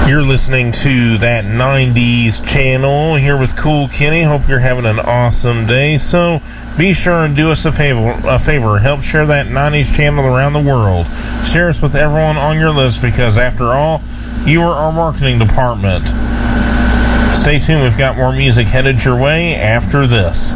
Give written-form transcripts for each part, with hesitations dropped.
You're listening to That 90s Channel here with Cool Kenny. Hope you're having an awesome day. So be sure and do us a favor. Help share that 90s channel around the world. Share us with everyone on your list because, after all, you are our marketing department. Stay tuned. We've got more music headed your way after this.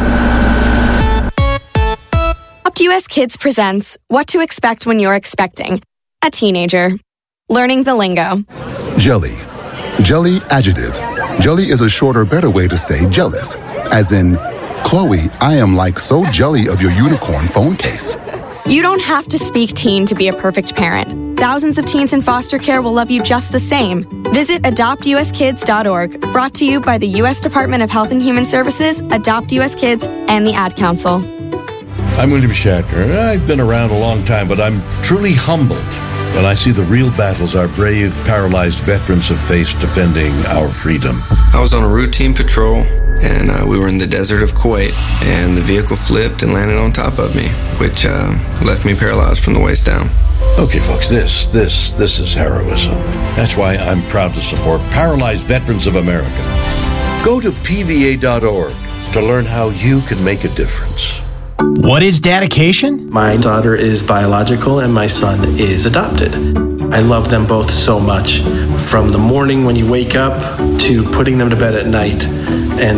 Adopt US Kids presents What to Expect When You're Expecting a Teenager. Learning the lingo. Jelly. Jelly adjective. Jelly is a shorter, better way to say jealous. As in, Chloe, I am like so jelly of your unicorn phone case. You don't have to speak teen to be a perfect parent. Thousands of teens in foster care will love you just the same. Visit adoptuskids.org, brought to you by the U.S. Department of Health and Human Services, Adopt US Kids, and the Ad Council. I'm William Shatner. I've been around a long time, but I'm truly humbled when I see the real battles our brave, paralyzed veterans have faced defending our freedom. I was on a routine patrol, and we were in the desert of Kuwait, and the vehicle flipped and landed on top of me, which left me paralyzed from the waist down. Okay, folks, this is heroism. That's why I'm proud to support Paralyzed Veterans of America. Go to PVA.org to learn how you can make a difference. What is dedication? My daughter is biological and my son is adopted. I love them both so much. From the morning when you wake up to putting them to bed at night. And